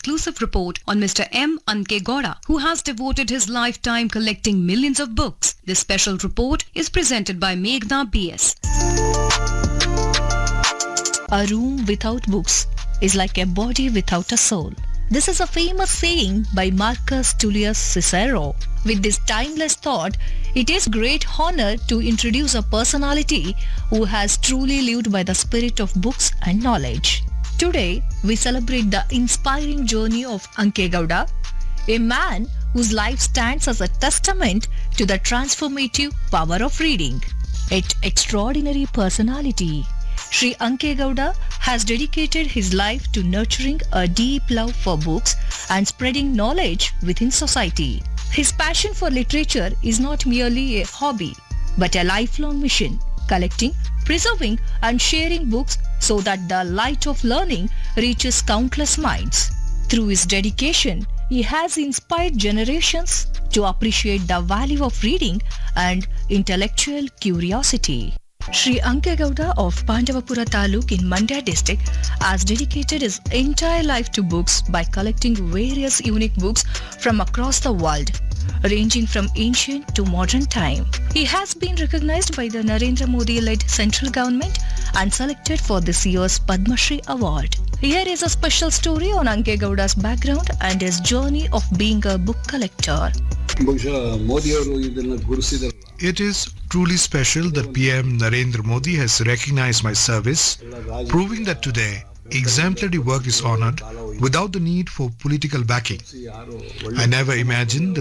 exclusive report on Mr. M. Anke Gowda, who has devoted his lifetime collecting millions of books. This special report is presented by Meghna BS. A room without books is like a body without a soul. This is a famous saying by Marcus Tullius Cicero. With this timeless thought, it is great honor to introduce a personality who has truly lived by the spirit of books and knowledge. Today, we celebrate the inspiring journey of Anke Gowda, a man whose life stands as a testament to the transformative power of reading. Its extraordinary personality, Sri Anke Gowda has dedicated his life to nurturing a deep love for books and spreading knowledge within society. His passion for literature is not merely a hobby, but a lifelong mission, collecting, preserving and sharing books so that the light of learning reaches countless minds. Through his dedication, he has inspired generations to appreciate the value of reading and intellectual curiosity. Sri Anke Gowda of Pandavapura Taluk in Mandya district has dedicated his entire life to books by collecting various unique books from across the world, ranging from ancient to modern time. He has been recognized by the Narendra Modi-led central government and selected for this year's Padma Shri Award. Here is a special story on Anke Gowda's background and his journey of being a book collector. It is truly special that PM Narendra Modi has recognized my service, proving that today exemplary work is honored without the need for political backing. I never imagined